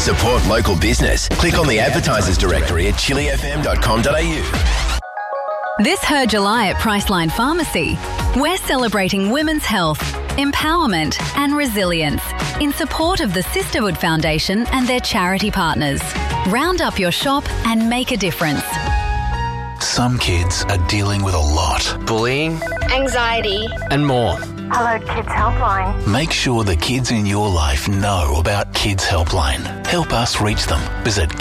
Support local business. Click on the advertisers directory at chilifm.com.au. This Her July at Priceline Pharmacy, we're celebrating women's health, empowerment and resilience in support of the Sisterhood Foundation and their charity partners. Round up your shop and make a difference. Some kids are dealing with a lot. Bullying, anxiety, and more. Hello Kids Helpline. Make sure the kids in your life know about Kids Helpline. Help us reach them. Visit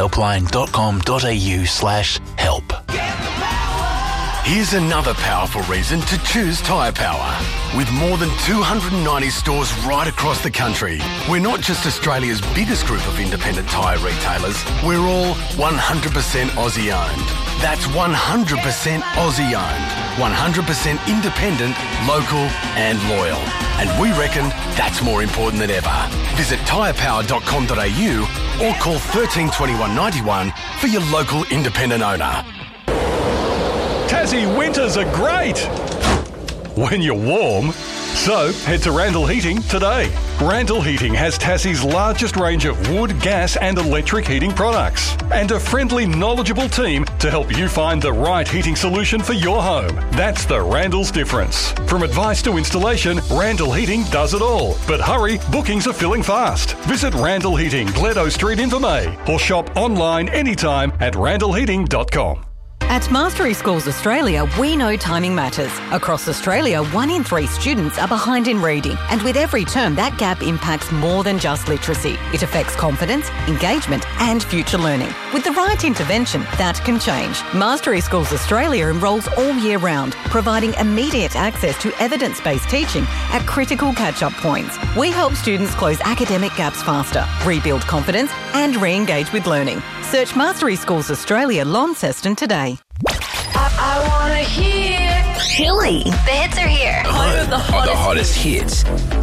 kidshelpline.com.au/help. Here's another powerful reason to choose Tyre Power. With more than 290 stores right across the country, we're not just Australia's biggest group of independent tyre retailers, we're all 100% Aussie owned. That's 100% Aussie owned, 100% independent, local and loyal. And we reckon that's more important than ever. Visit tyrepower.com.au or call 13 21 91 for your local independent owner. Tassie winters are great when you're warm. So head to Randall Heating today. Randall Heating has Tassie's largest range of wood, gas and electric heating products and a friendly, knowledgeable team to help you find the right heating solution for your home. That's the Randall's difference. From advice to installation, Randall Heating does it all. But hurry, bookings are filling fast. Visit Randall Heating, Gledo Street, Invermay, or shop online anytime at randallheating.com. At Mastery Schools Australia, we know timing matters. Across Australia, 1 in 3 students are behind in reading, and with every term, that gap impacts more than just literacy. It affects confidence, engagement, and future learning. With the right intervention, that can change. Mastery Schools Australia enrolls all year round, providing immediate access to evidence-based teaching at critical catch-up points. We help students close academic gaps faster, rebuild confidence, and re-engage with learning. Search Mastery Schools Australia Launceston today. I want to hear. Chilly. The hits are here. The hottest hits.